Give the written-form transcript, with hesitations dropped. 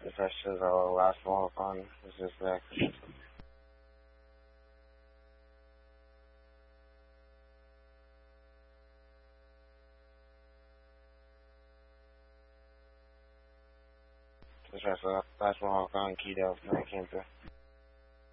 The rest is our last Mohawk on. Is this next? This rest last Mohawk on. Keyed out. I can't do.